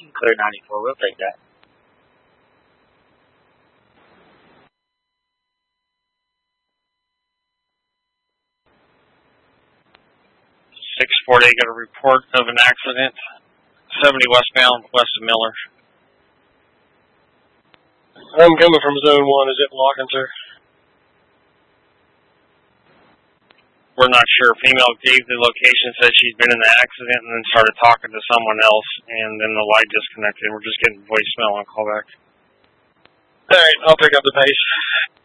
can clear 94. We'll take that. They got a report of an accident, 70 westbound, west of Miller. I'm coming from Zone 1. Is it blocking, sir? We're not sure. Female gave the location, said she'd been in the accident, and then started talking to someone else, and then the light disconnected. We're just getting voicemail on callback. All right, I'll pick up the pace.